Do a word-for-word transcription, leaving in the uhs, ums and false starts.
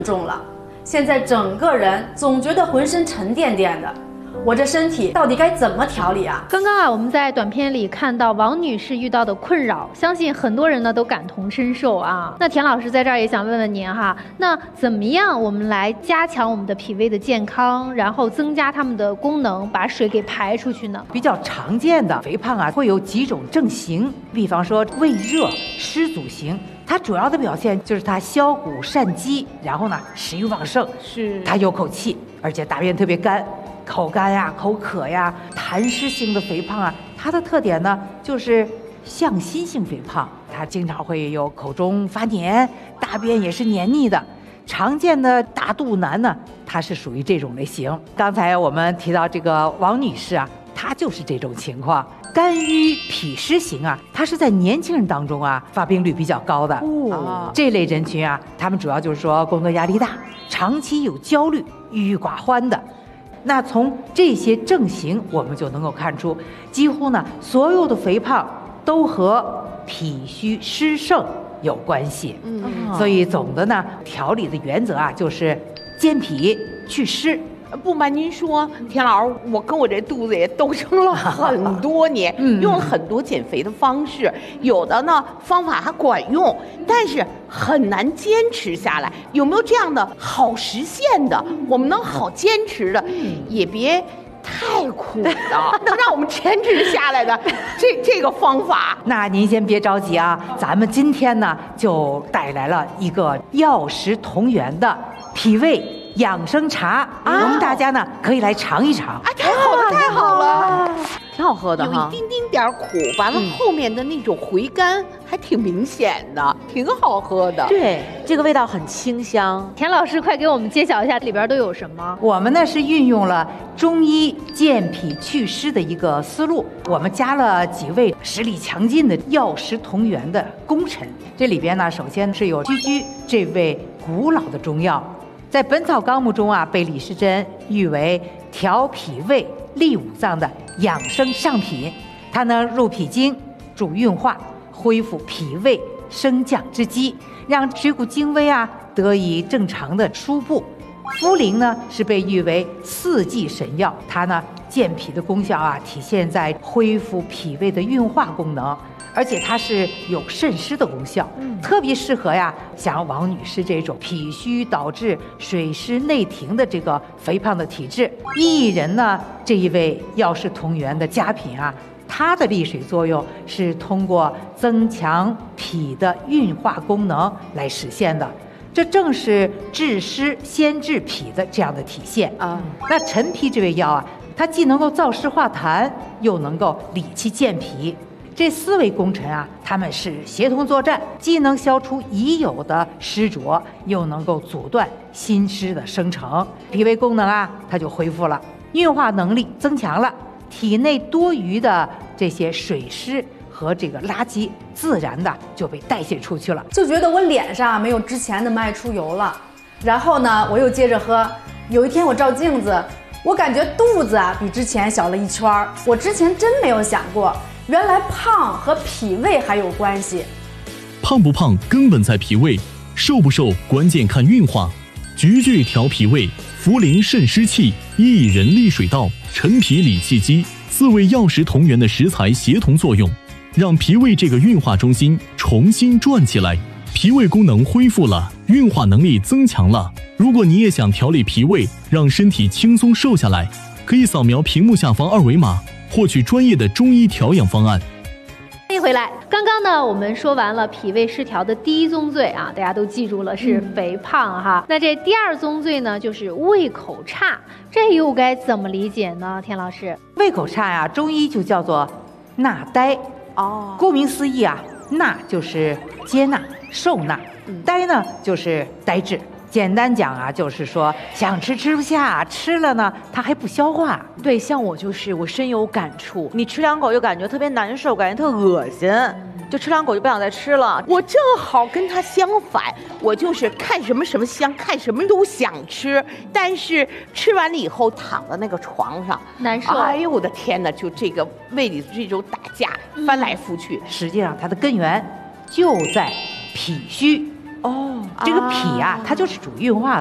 重了，现在整个人总觉得浑身沉甸甸的，我这身体到底该怎么调理啊？ 刚刚啊，我们在短片里看到王女士遇到的困扰，相信很多人呢都感同身受啊。那田老师在这儿也想问问您哈，那怎么样我们来加强我们的脾胃的健康，然后增加它们的功能，把水给排出去呢？ 比较常见的肥胖啊，会有几种症型，比方说胃热湿阻型。它主要的表现就是它消谷善饥，然后呢食欲旺盛， 是它有口气，而且大便特别干，口干呀、口渴呀。痰湿性的肥胖啊，它的特点呢就是向心性肥胖，它经常会有口中发黏，大便也是黏腻的。常见的大肚腩呢，它是属于这种类型。刚才我们提到这个王女士啊，她就是这种情况。肝郁脾湿型啊，它是在年轻人当中啊发病率比较高的。 哦， 这类人群啊，他们主要就是说工作压力大，长期有焦虑、郁郁寡欢的。那从这些症型，我们就能够看出，几乎呢所有的肥胖都和脾虚湿盛有关系。 嗯， 所以总的呢调理的原则啊，就是健脾祛湿。 不瞒您说，田老师，我跟我这肚子也斗争了很多年， 嗯、 用了很多减肥的方式，有的呢方法还管用，但是很难坚持下来。有没有这样的好实现的，我们能好坚持的，也别太苦的，能让我们坚持下来的这这个方法？ 那您先别着急啊，咱们今天呢就带来了一个药食同源的脾胃养生茶，啊、我们大家呢可以来尝一尝。 啊，太好了，太好了，挺好喝的哈，有一丁丁点苦，完了后面的那种回甘还挺明显的，挺好喝的。 对，这个味道很清香。 田老师，快给我们揭晓一下里边都有什么？ 我们呢是运用了中医健脾祛湿的一个思路，我们加了几味实力强劲的药食同源的功臣。这里边呢，首先是有居居这味古老的中药。在《本草纲目》中啊，被李时珍誉为调脾胃、利五脏的养生上品。它能入脾经、助运化、恢复脾胃升降之机，让水谷精微啊得以正常的输布。茯苓呢是被誉为四季神药，它呢健脾的功效啊体现在恢复脾胃的运化功能。而且它是有渗湿的功效，嗯、特别适合呀像王女士这种脾虚导致水湿内停的这个肥胖的体质。薏仁呢这一味药食同源的佳品啊，它的利水作用是通过增强脾的运化功能来实现的，这正是治湿先治脾的这样的体现啊。那陈皮这味药啊，它既能够燥湿化痰，又能够理气健脾。这四味功臣啊，他们是协同作战，既能消除已有的湿浊，又能够阻断新湿的生成，脾胃功能啊，它就恢复了，运化能力增强了，体内多余的这些水湿和这个垃圾，自然的就被代谢出去了。 就觉得我脸上没有之前那么爱出油了，然后呢，我又接着喝。有一天我照镜子，我感觉肚子啊比之前小了一圈，我之前真没有想过。原来胖和脾胃还有关系。 胖不胖根本在脾胃，瘦不瘦关键看运化。菊苣调脾胃，茯苓渗湿气，薏仁利水道，陈皮理气机，四味药食同源的食材协同作用，让脾胃这个运化中心重新转起来，脾胃功能恢复了，运化能力增强了。如果你也想调理脾胃，让身体轻松瘦下来，可以扫描屏幕下方二维码，获取专业的中医调养方案。 欢迎回来。刚刚呢，我们说完了脾胃失调的第一宗罪啊，大家都记住了，是肥胖哈。嗯、那这第二宗罪呢，就是胃口差，这又该怎么理解呢？田老师， 胃口差呀、啊，中医就叫做纳呆。哦，顾名思义啊，纳就是接纳、受纳，嗯、呆呢就是呆滞。简单讲啊，就是说想吃吃不下，吃了呢它还不消化。 对，像我就是我深有感触，你吃两口就感觉特别难受，感觉特恶心，就吃两口就不想再吃了。 我正好跟他相反，我就是看什么什么香，看什么都想吃，但是吃完了以后躺在那个床上难受。 哎呦我的天哪，就这个胃里这种打架翻来覆去。 实际上它的根源就在脾虚。 哦，这个脾呀、它就是主运化的。